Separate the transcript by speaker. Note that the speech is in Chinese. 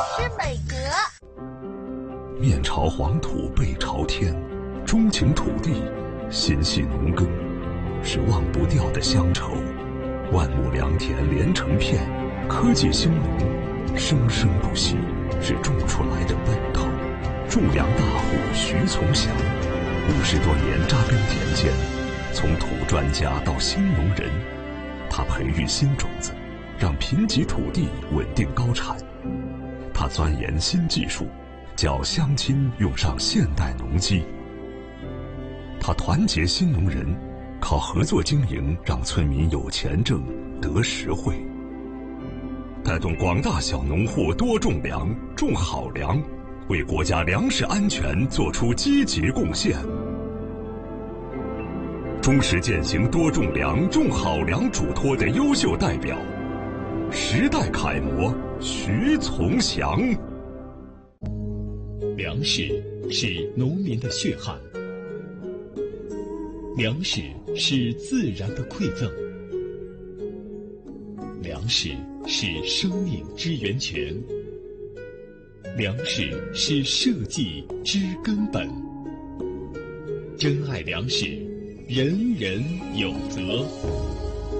Speaker 1: 吃美格。
Speaker 2: 面朝黄土背朝天，钟情土地，心系农耕，是忘不掉的乡愁。万亩良田连成片，科技兴农，生生不息，是种出来的奔头。种粮大户徐从祥，50多年扎根田间，从土专家到新农人，他培育新种子，让贫瘠土地稳定高产。他钻研新技术，叫乡亲用上现代农机。他团结新农人，靠合作经营让村民有钱挣，得实惠，带动广大小农户多种粮，种好粮，为国家粮食安全做出积极贡献。忠实践行多种粮、种好粮嘱托的优秀代表，时代楷模徐从祥。
Speaker 3: 粮食是农民的血汗，粮食是自然的馈赠，粮食是生命之源泉，粮食是社稷之根本。珍爱粮食，人人有责。